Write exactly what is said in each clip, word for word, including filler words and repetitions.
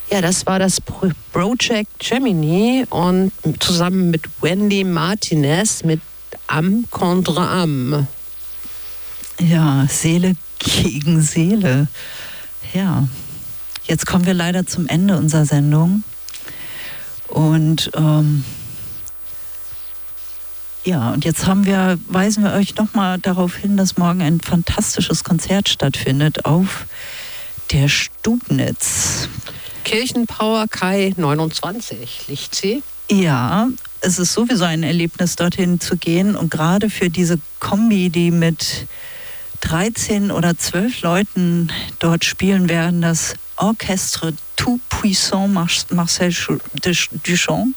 Ja, das war das Pro- Project Gemini und zusammen mit Wendy Martinez mit Am contre Am. Ja, Seele gegen Seele. Ja, jetzt kommen wir leider zum Ende unserer Sendung. Und ähm, ja, und jetzt haben wir, weisen wir euch nochmal darauf hin, dass morgen ein fantastisches Konzert stattfindet auf der Stubnitz. Kirchenpower Kai neunundzwanzig, liegt sie? Ja, es ist sowieso ein Erlebnis, dorthin zu gehen. Und gerade für diese Kombi, die mit dreizehn oder zwölf Leuten dort spielen werden, das Orchestre Tout Puissant Marcel Duchamp.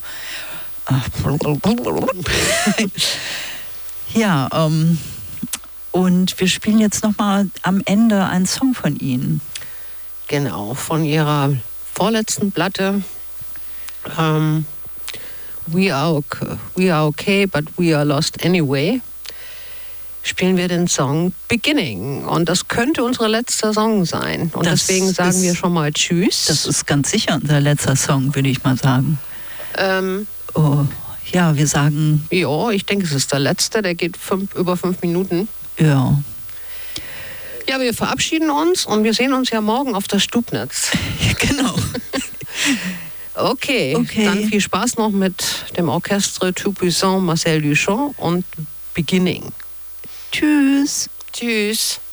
Ja, ähm, und wir spielen jetzt nochmal am Ende einen Song von Ihnen. Genau, von ihrer vorletzten Platte. Um, we, are okay, we are okay, but we are lost anyway. Spielen wir den Song Beginning. Und das könnte unser letzter Song sein. Und das deswegen sagen ist, wir schon mal Tschüss. Das ist ganz sicher unser letzter Song, würde ich mal sagen. Ähm, oh, ja, wir sagen... Ja, ich denke, es ist der letzte. Der geht fünf, über fünf Minuten. Ja. Ja, wir verabschieden uns und wir sehen uns ja morgen auf der Stubnitz. Genau. Okay, okay, dann viel Spaß noch mit dem Orchestre Tout Puissant Marcel Duchamp und Beginning. Tschüss. Tschüss.